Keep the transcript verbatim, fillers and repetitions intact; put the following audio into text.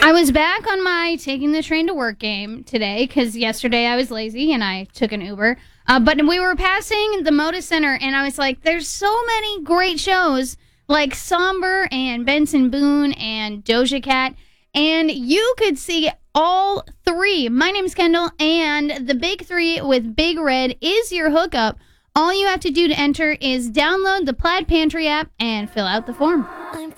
I was back on my taking the train to work game today because yesterday I was lazy and I took an Uber. Uh, but we were passing the Moda Center and I was like, there's so many great shows like Somber and Benson Boone and Doja Cat. And you could see all three. My name's Kendall, and the big three with Big Red is your hookup. All you have to do to enter is download the Plaid Pantry app and fill out the form.